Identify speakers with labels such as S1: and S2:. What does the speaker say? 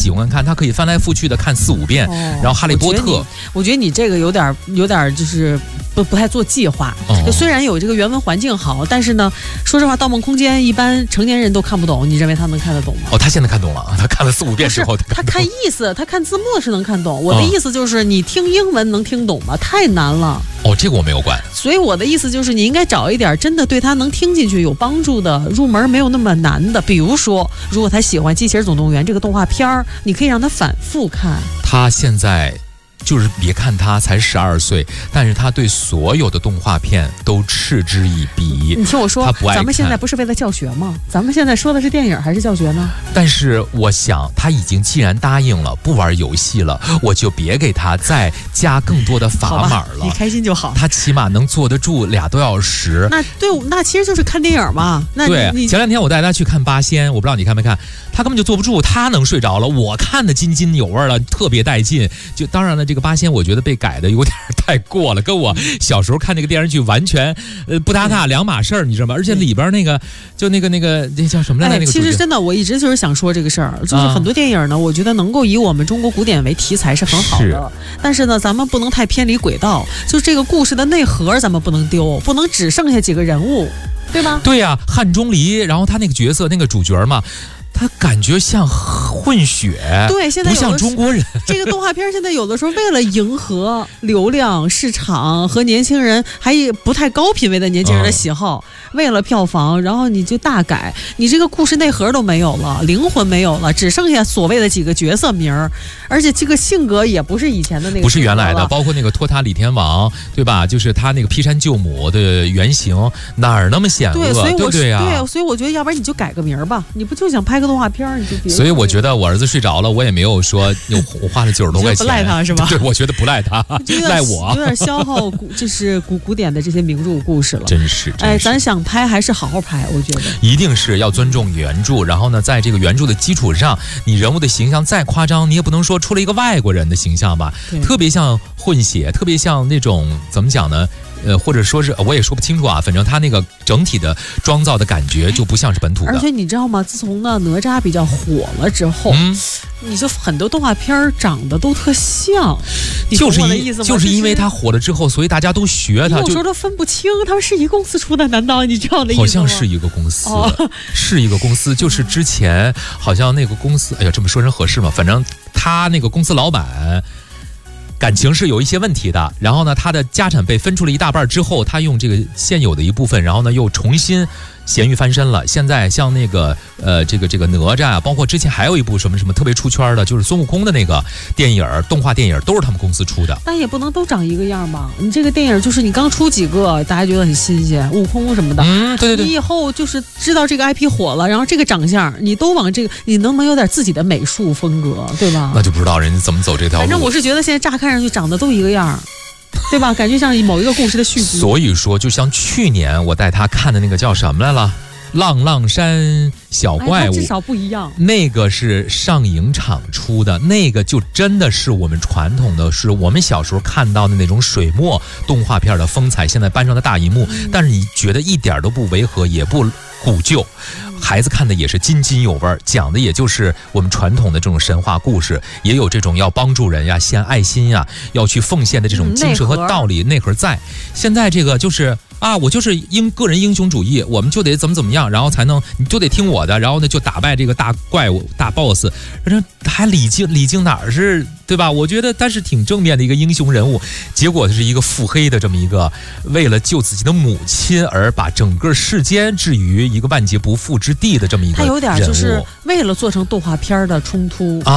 S1: 喜欢看，他可以翻来覆去的看4、5遍。然后哈利波特，
S2: 我觉得你这个有点就是不太做计划。虽然有这个原文环境好，但是呢，说实话，《盗梦空间》一般成年人都看不懂，你认为他能看得懂吗？
S1: 他现在看懂了，他看了4、5遍之后，
S2: 他看意思，他看字幕是能看懂。我的意思就是，你听英文能听懂吗？太难了。
S1: 这个我没有管。
S2: 所以我的意思就是，你应该找一点真的对他能听进去、有帮助的，入门没有那么难的。比如说，如果他喜欢《机器人总动员》这个动画片儿，你可以让他反复看。
S1: 他现在就是别看他才12岁，但是他对所有的动画片都嗤之以鼻。
S2: 你听我说，
S1: 他不爱看。
S2: 咱们现在不是为了教学吗？咱们现在说的是电影还是教学呢？
S1: 但是我想，他已经既然答应了不玩游戏了，我就别给他再加更多的砝码了。
S2: 你开心就好。
S1: 他起码能坐得住2多小时。
S2: 那其实就是看电影嘛。
S1: 对，前2天我带他去看《八仙》，我不知道你看没看，他根本就坐不住，他能睡着了，我看得津津有味了，特别带劲。就当然了，这个《八仙》我觉得被改的有点太过了，跟我小时候看那个电视剧完全不搭嘎，两码事儿，你知道吗？而且里边那个就那叫什么来着？那个
S2: 其实真的，我一直就是想说这个事儿，就是很多电影呢，我觉得能够以我们中国古典为题材是很好的，但是呢，咱们不能太偏离轨道，就这个故事的内核咱们不能丢，不能只剩下几个人物，对吧？
S1: 对呀，汉钟离，然后他那个角色那个主角嘛。他感觉像混血，
S2: 对，现在
S1: 不像中国人。
S2: 这个动画片现在有的时候为了迎合流量市场和年轻人，还不太高品位的年轻人的喜好，为了票房，然后你就大改，你这个故事内核都没有了，灵魂没有了，只剩下所谓的几个角色名儿，而且这个性格也不是以前的那个，
S1: 不是原来的，包括那个托塔李天王，对吧？就是他那个劈山救母的原型，哪儿那么险恶？
S2: 对，所以
S1: 对，
S2: 所以我觉得，要不然你就改个名儿吧，你不就想拍个动画片，你就别。
S1: 所以我觉得我儿子睡着了，我也没有说我花了90多块钱，
S2: 不赖他是吧？
S1: 对，我觉得不赖他，赖我，
S2: 有点消耗就是古典的这些名著故事了。
S1: 真是，
S2: 咱想拍还是好好拍，我觉得
S1: 一定是要尊重原著，然后呢，在这个原著的基础上，你人物的形象再夸张，你也不能说出了一个外国人的形象吧，特别像混血，特别像那种怎么讲呢？或者说是我也说不清楚啊，反正他那个整体的妆造的感觉就不像是本土的。
S2: 而且你知道吗？自从呢哪吒比较火了之后，你就很多动画片长得都特像，
S1: 就是因为他火了之后，所以大家都学他，
S2: 有时候都分不清他们是一个公司出的，难道你知道的意思吗？
S1: 好像是一个公司，是一个公司，就是之前好像那个公司，哎呀，这么说人合适吗？反正他那个公司老板感情是有一些问题的，然后呢，他的家产被分出了一大半之后，他用这个现有的一部分，然后呢又重新咸鱼翻身了。现在像那个这个哪吒，包括之前还有一部什么特别出圈的，就是孙悟空的那个电影，动画电影都是他们公司出的。
S2: 但也不能都长一个样吧？你这个电影就是你刚出几个，大家觉得很新鲜，悟空什么的，
S1: 对，
S2: 你以后就是知道这个 IP 火了，然后这个长相你都往这个，你能不能有点自己的美术风格，对吧？
S1: 那就不知道人家怎么走这条路。
S2: 反正我是觉得现在乍看上去长得都一个样，对吧？感觉像某一个故事的续集。
S1: 所以说，就像去年我带他看的那个叫什么来了，《浪浪山小怪物》，
S2: 至少不一样。
S1: 那个是上影厂出的，那个就真的是我们传统的，是我们小时候看到的那种水墨动画片的风采，现在搬上了大荧幕，但是你觉得一点都不违和，也不古旧。孩子看的也是津津有味，讲的也就是我们传统的这种神话故事，也有这种要帮助人呀、献爱心呀、要去奉献的这种精神和道理内核在。现在这个就是我就是个人英雄主义，我们就得怎么样，然后才能你就得听我的，然后呢就打败这个大怪物、大 boss， 还李靖哪儿是对吧？我觉得他是挺正面的一个英雄人物，结果是一个腹黑的这么一个，为了救自己的母亲而把整个世间置于一个万劫不复之地的这么一个人物。
S2: 他有点就是为了做成动画片的冲突